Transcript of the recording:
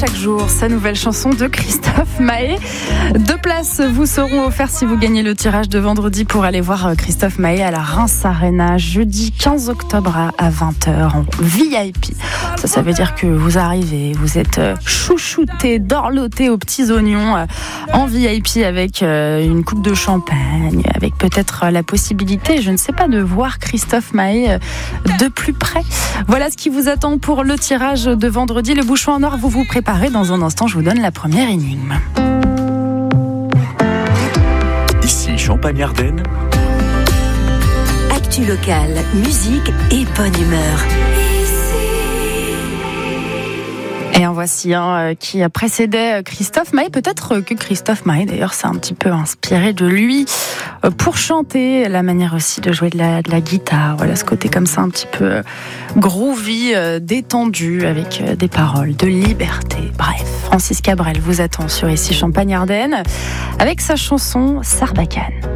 chaque jour sa nouvelle chanson de Christophe Maé. 2 places vous seront offertes si vous gagnez le tirage de vendredi pour aller voir Christophe Maé à la Reims Arena jeudi 15 octobre à 20h en VIP. Ça veut dire que vous arrivez, vous êtes chouchouté, dorloté aux petits oignons en VIP avec une coupe de champagne, avec peut-être la possibilité, je ne sais pas, de voir Christophe Maé de plus près. Voilà ce qui vous attend pour le tirage de vendredi. Le bouchon en or, vous vous préparez. Dans un instant, je vous donne la première énigme. Ici Champagne-Ardenne. Actu locale, musique et bonne humeur. Et en voici un qui précédait Christophe Maé. Peut-être que Christophe Maé, d'ailleurs, s'est un petit peu inspiré de lui pour chanter, la manière aussi de jouer de la guitare. Voilà, ce côté comme ça un petit peu groovy, détendu, avec des paroles de liberté. Bref, Francis Cabrel vous attend sur Ici Champagne-Ardenne avec sa chanson Sarbacane.